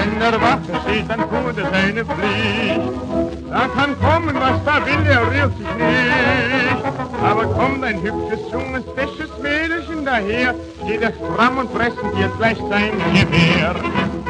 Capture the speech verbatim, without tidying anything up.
wenn der Waffen steht, dann tut er seine Pflicht. Da kann kommen, was da will, er rührt sich nicht. Aber kommt ein hübsches, junges, fesches Mädelchen daher, steht er stramm und presst dir gleich sein Gewehr.